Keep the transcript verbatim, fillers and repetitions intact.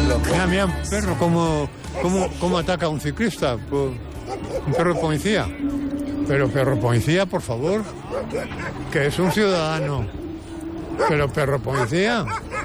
Pablo. Mira, mira, un perro, cómo, cómo, cómo ataca a un ciclista. Pues, un perro de policía. Pero perro policía, por favor, que es un ciudadano. Pero perro policía.